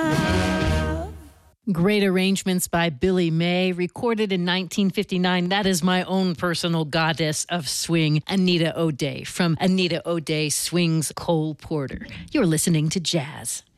Great arrangements by Billy May, recorded in 1959. That is my own personal goddess of swing, Anita O'Day, from Anita O'Day Swings Cole Porter. You're listening to Jazz.